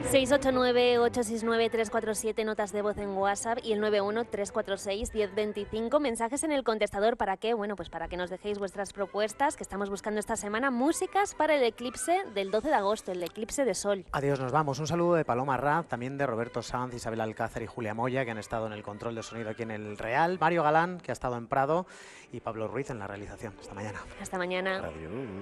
689-869-347, notas de voz en WhatsApp, y el 91-346-1025, mensajes en el contestador. ¿Para qué? Bueno, pues para que nos dejéis vuestras propuestas, que estamos buscando esta semana músicas para el eclipse del 12 de agosto, el eclipse de sol. Adiós, nos vamos. Un saludo de Paloma Rad, también de Roberto Sanz, Isabel Alcázar y Julia Moya, que han estado en el control de sonido aquí en el Real, Mario Galán, que ha estado en Prado, y Pablo Ruiz en la realización. Hasta mañana. Hasta mañana. Adiós.